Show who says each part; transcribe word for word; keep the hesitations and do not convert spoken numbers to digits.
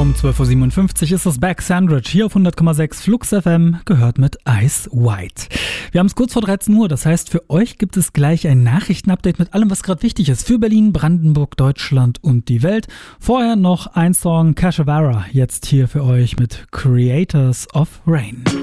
Speaker 1: Um zwölf Uhr siebenundfünfzig ist das Back Sandwich hier auf hundert Komma sechs Flux F M, gehört mit Ice White. Wir haben es kurz vor dreizehn Uhr, das heißt, für euch gibt es gleich ein Nachrichtenupdate mit allem, was gerade wichtig ist für Berlin, Brandenburg, Deutschland und die Welt. Vorher noch ein Song Kashavara, jetzt hier für euch mit Creators of Rain.